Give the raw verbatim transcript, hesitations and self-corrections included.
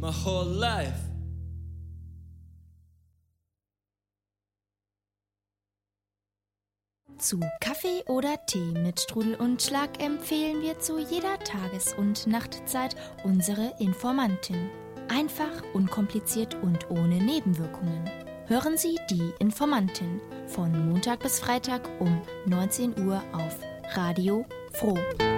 my whole life. Zu Kaffee oder Tee mit Strudel und Schlag empfehlen wir zu jeder Tages- und Nachtzeit unsere Informantin. Einfach, unkompliziert und ohne Nebenwirkungen. Hören Sie die Informantin von Montag bis Freitag um neunzehn Uhr auf Radio Froh.